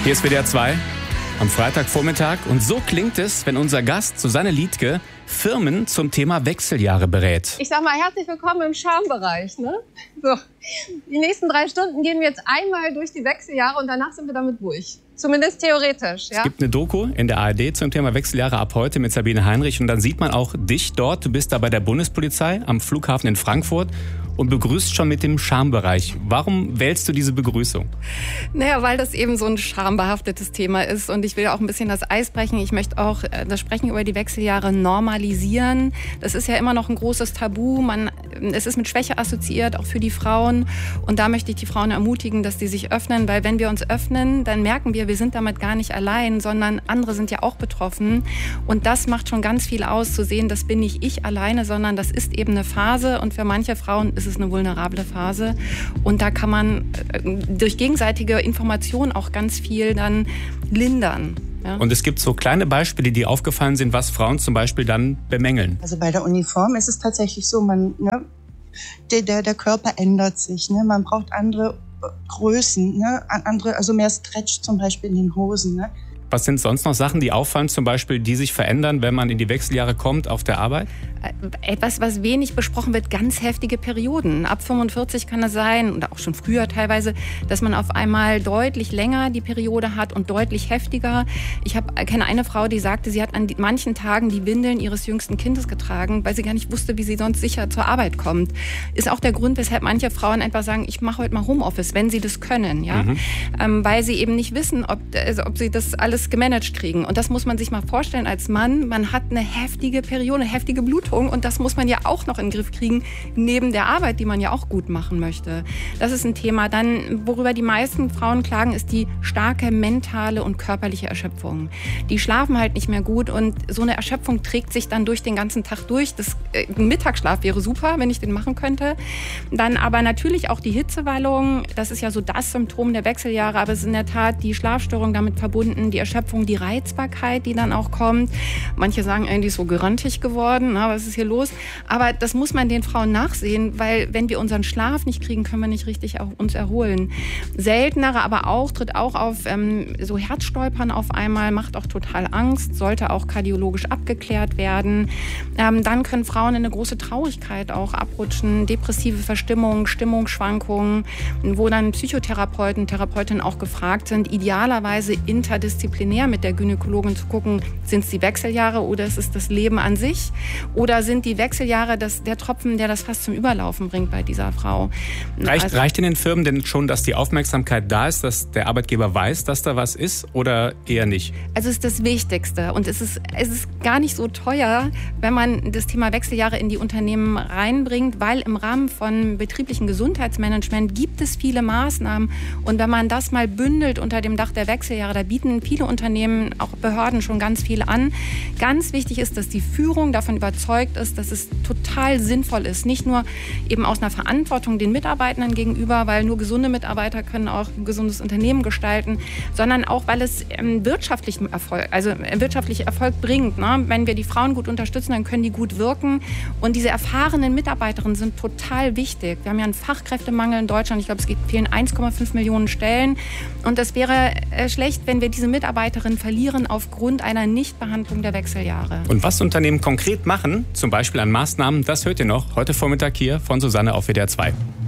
Hier ist WDR 2 am Freitagvormittag und so klingt es, wenn unser Gast Susanne Liedtke Firmen zum Thema Wechseljahre berät. Ich sag mal, herzlich willkommen im Charmebereich. Ne? So, die nächsten 3 Stunden gehen wir jetzt einmal durch die Wechseljahre und danach sind wir damit durch. Zumindest theoretisch. Ja? Es gibt eine Doku in der ARD zum Thema Wechseljahre ab heute mit Sabine Heinrich und dann sieht man auch dich dort. Du bist da bei der Bundespolizei am Flughafen in Frankfurt und begrüßt schon mit dem Charmebereich. Warum wählst du diese Begrüßung? Naja, weil das eben so ein schambehaftetes Thema ist und ich will auch ein bisschen das Eis brechen. Ich möchte auch das Sprechen über die Wechseljahre normalisieren. Das ist ja immer noch ein großes Tabu. Es ist mit Schwäche assoziiert, auch für die Frauen. Und da möchte ich die Frauen ermutigen, dass die sich öffnen, weil wenn wir uns öffnen, dann merken wir sind damit gar nicht allein, sondern andere sind ja auch betroffen. Und das macht schon ganz viel aus, zu sehen, das bin nicht ich alleine, sondern das ist eben eine Phase und für manche Frauen ist es eine vulnerable Phase. Und da kann man durch gegenseitige Information auch ganz viel dann lindern. Ja. Und es gibt so kleine Beispiele, die aufgefallen sind, was Frauen zum Beispiel dann bemängeln. Also bei der Uniform ist es tatsächlich so, der Körper ändert sich. Ne? Man braucht andere Größen, ne? Also mehr Stretch zum Beispiel in den Hosen. Ne? Was sind sonst noch Sachen, die auffallen, zum Beispiel, die sich verändern, wenn man in die Wechseljahre kommt auf der Arbeit? Etwas, was wenig besprochen wird, ganz heftige Perioden. Ab 45 kann es sein, oder auch schon früher teilweise, dass man auf einmal deutlich länger die Periode hat und deutlich heftiger. Ich kenne eine Frau, die sagte, sie hat an manchen Tagen die Windeln ihres jüngsten Kindes getragen, weil sie gar nicht wusste, wie sie sonst sicher zur Arbeit kommt. Ist auch der Grund, weshalb manche Frauen einfach sagen, ich mache heute mal Homeoffice, wenn sie das können. Ja? Weil sie eben nicht wissen, ob sie das alles gemanagt kriegen. Und das muss man sich mal vorstellen als Mann. Man hat eine heftige Periode, eine heftige Blutung. Und das muss man ja auch noch in den Griff kriegen, neben der Arbeit, die man ja auch gut machen möchte. Das ist ein Thema. Dann, worüber die meisten Frauen klagen, ist die starke mentale und körperliche Erschöpfung. Die schlafen halt nicht mehr gut und so eine Erschöpfung trägt sich dann durch den ganzen Tag durch. Ein Mittagsschlaf wäre super, wenn ich den machen könnte. Dann aber natürlich auch die Hitzewallung. Das ist ja so das Symptom der Wechseljahre, aber es ist in der Tat die Schlafstörung damit verbunden, die Erschöpfung, die Reizbarkeit, die dann auch kommt. Manche sagen, die ist so grantig geworden, was ist hier los? Aber das muss man den Frauen nachsehen, weil wenn wir unseren Schlaf nicht kriegen, können wir nicht richtig auch uns erholen. Seltener, aber auch, tritt auch auf so Herzstolpern auf einmal, macht auch total Angst, sollte auch kardiologisch abgeklärt werden. Dann können Frauen in eine große Traurigkeit auch abrutschen, depressive Verstimmung, Stimmungsschwankungen, wo dann Psychotherapeuten, Therapeutinnen auch gefragt sind, idealerweise interdisziplinär mit der Gynäkologin zu gucken, sind es die Wechseljahre oder ist es das Leben an sich? Oder sind die Wechseljahre der Tropfen, der das fast zum Überlaufen bringt bei dieser Frau? Reicht in den Firmen denn schon, dass die Aufmerksamkeit da ist, dass der Arbeitgeber weiß, dass da was ist oder eher nicht? Also es ist das Wichtigste und es ist gar nicht so teuer, wenn man das Thema Wechseljahre in die Unternehmen reinbringt, weil im Rahmen von betrieblichem Gesundheitsmanagement gibt es viele Maßnahmen und wenn man das mal bündelt unter dem Dach der Wechseljahre, da bieten viele Unternehmen, auch Behörden schon ganz viel an. Ganz wichtig ist, dass die Führung davon überzeugt ist, dass es total sinnvoll ist. Nicht nur eben aus einer Verantwortung den Mitarbeitenden gegenüber, weil nur gesunde Mitarbeiter können auch ein gesundes Unternehmen gestalten, sondern auch, weil es wirtschaftlichen Erfolg bringt. Ne? Wenn wir die Frauen gut unterstützen, dann können die gut wirken. Und diese erfahrenen Mitarbeiterinnen sind total wichtig. Wir haben ja einen Fachkräftemangel in Deutschland. Ich glaube, fehlen 1,5 Millionen Stellen. Und es wäre schlecht, wenn wir diese Mitarbeiterinnen verlieren aufgrund einer Nichtbehandlung der Wechseljahre. Und was Unternehmen konkret machen, zum Beispiel an Maßnahmen, das hört ihr noch heute Vormittag hier von Susanne auf WDR 2.